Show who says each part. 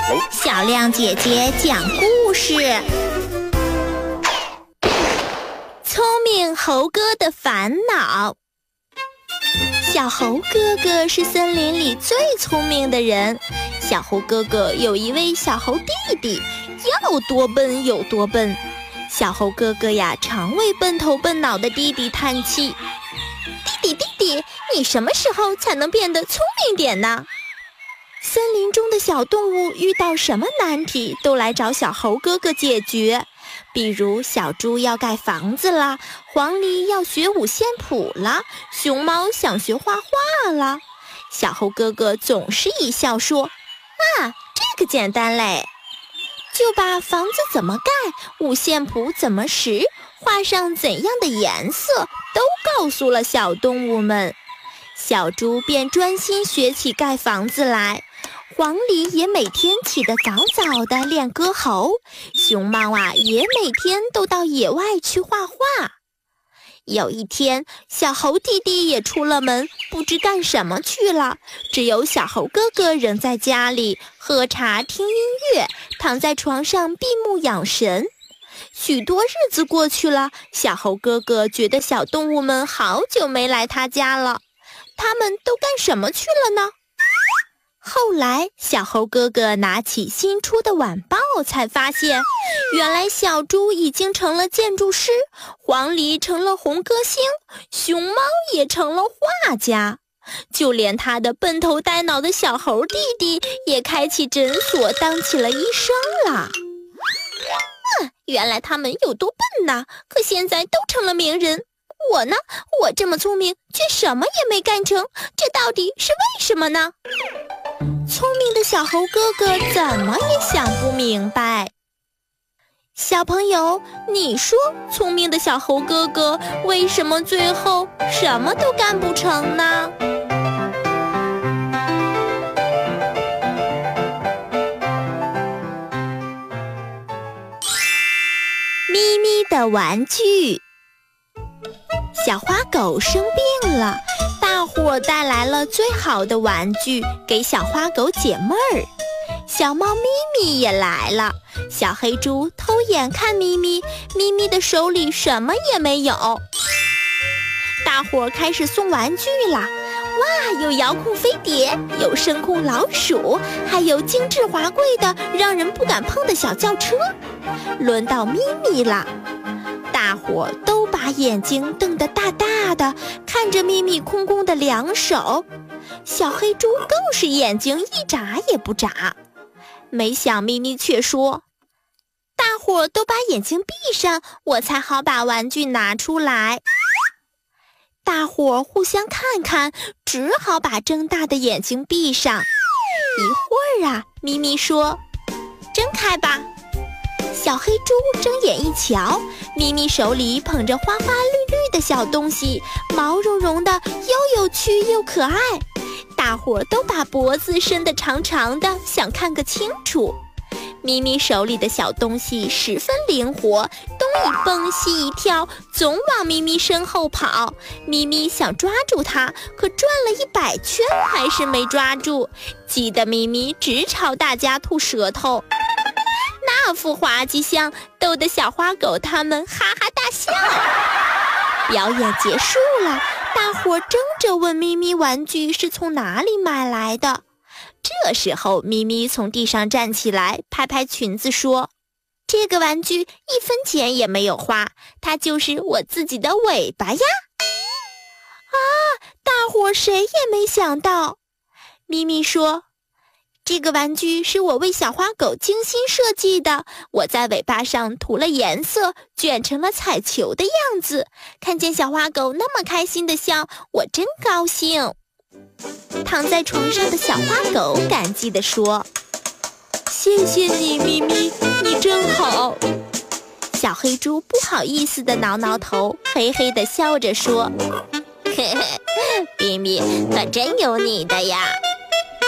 Speaker 1: 小亮姐姐讲故事。聪明猴哥的烦恼。小猴哥哥是森林里最聪明的人。小猴哥哥有一位小猴弟弟，要多笨有多笨。小猴哥哥呀，常为笨头笨脑的弟弟叹气：弟弟，你什么时候才能变得聪明点呢？森林中的小动物遇到什么难题，都来找小猴哥哥解决。比如小猪要盖房子啦，黄鹂要学五线谱啦，熊猫想学画画啦。小猴哥哥总是一笑说：这个简单嘞。就把房子怎么盖，五线谱怎么识，画上怎样的颜色，都告诉了小动物们。小猪便专心学起盖房子来，黄鹂也每天起得早早的练歌喉，熊猫也每天都到野外去画画。有一天，小猴弟弟也出了门，不知干什么去了，只有小猴哥哥仍在家里喝茶听音乐，躺在床上闭目养神。许多日子过去了，小猴哥哥觉得小动物们好久没来他家了，他们都干什么去了呢？后来小猴哥哥拿起新出的晚报，才发现原来小猪已经成了建筑师，黄鹂成了红歌星，熊猫也成了画家，就连他的笨头呆脑的小猴弟弟也开起诊所当起了医生了。原来他们有多笨呐，可现在都成了名人。我呢，我这么聪明却什么也没干成，这到底是为什么呢？聪明的小猴哥哥怎么也想不明白。小朋友，你说聪明的小猴哥哥为什么最后什么都干不成呢？咪咪的玩具。小花狗生病了，大伙带来了最好的玩具给小花狗解闷儿。小猫咪咪也来了，小黑猪偷眼看咪咪，咪咪的手里什么也没有。大伙开始送玩具啦！哇，有遥控飞碟，有声控老鼠，还有精致华贵的让人不敢碰的小轿车。轮到咪咪啦！大伙都把眼睛瞪得大大的，看着咪咪空空的两手。小黑猪更是眼睛一眨也不眨。没想咪咪却说：大伙都把眼睛闭上，我才好把玩具拿出来。大伙互相看看，只好把睁大的眼睛闭上。一会儿咪咪说：睁开吧。小黑猪睁眼一瞧，咪咪手里捧着花花绿绿的小东西，毛茸茸的，又有趣又可爱。大伙都把脖子伸得长长的，想看个清楚。咪咪手里的小东西十分灵活，东一蹦西一跳，总往咪咪身后跑。咪咪想抓住它，可转了100圈还是没抓住，急得咪咪直朝大家吐舌头。那副滑稽相逗得小花狗他们哈哈大笑。表演结束了，大伙争着问咪咪玩具是从哪里买来的。这时候咪咪从地上站起来，拍拍裙子说：这个玩具1分钱也没有花，它就是我自己的尾巴呀。大伙谁也没想到。咪咪说：这个玩具是我为小花狗精心设计的，我在尾巴上涂了颜色，卷成了彩球的样子。看见小花狗那么开心的笑，我真高兴。躺在床上的小花狗感激地说：谢谢你，咪咪，你真好。小黑猪不好意思地挠挠头，嘿嘿地笑着说：嘿嘿，咪咪可真有你的呀。